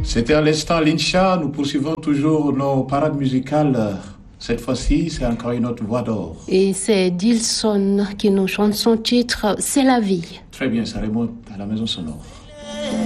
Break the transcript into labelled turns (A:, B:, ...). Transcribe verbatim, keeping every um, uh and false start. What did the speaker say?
A: C'était à l'instant Lincha. Nous poursuivons toujours nos parades musicales. Cette fois-ci, c'est encore une autre voix d'or.
B: Et c'est Dilson qui nous chante son titre « C'est la vie ».
A: Très bien, ça remonte à la maison sonore.